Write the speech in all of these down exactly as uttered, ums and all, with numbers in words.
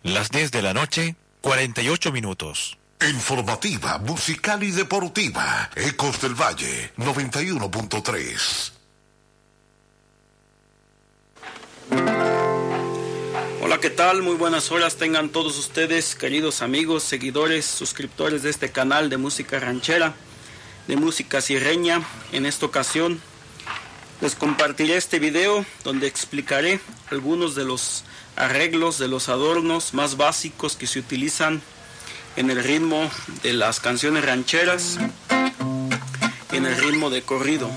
Las diez de la noche, cuarenta y ocho minutos. Informativa, musical y deportiva. Ecos del Valle, noventa y uno punto tres. Hola, ¿qué tal? Muy buenas horas tengan todos ustedes, queridos amigos, seguidores, suscriptores de este canal de música ranchera, de música sierreña. En esta ocasión les compartiré este video donde explicaré algunos de los arreglos, de los adornos más básicos que se utilizan en el ritmo de las canciones rancheras, en el ritmo de corrido.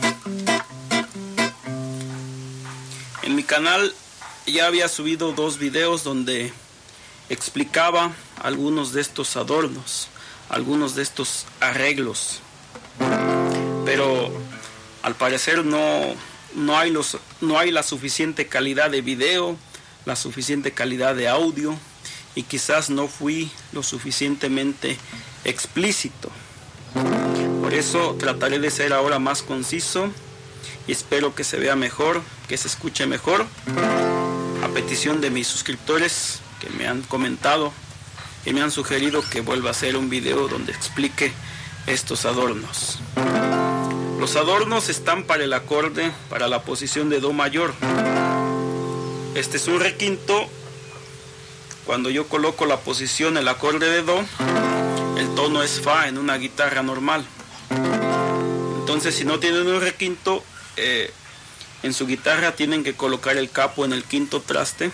En mi canal ya había subido dos videos donde explicaba algunos de estos adornos, algunos de estos arreglos, pero al parecer no, no hay los, no hay la suficiente calidad de video, la suficiente calidad de audio, y quizás no fui lo suficientemente explícito. Por eso trataré de ser ahora más conciso y espero que se vea mejor, que se escuche mejor, a petición de mis suscriptores que me han comentado, que me han sugerido que vuelva a hacer un video donde explique estos adornos. Los adornos están para el acorde, para la posición de do mayor. Este es un requinto. Cuando yo coloco la posición, el acorde de do, el tono es fa en una guitarra normal. Entonces, si no tienen un requinto, eh, en su guitarra tienen que colocar el capo en el quinto traste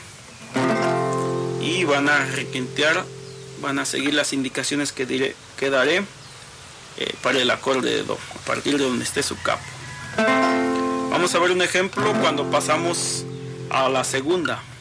y van a requintear, van a seguir las indicaciones que, diré, que daré eh, para el acorde de do, a partir de donde esté su capo. Vamos a ver un ejemplo cuando pasamos a la segunda.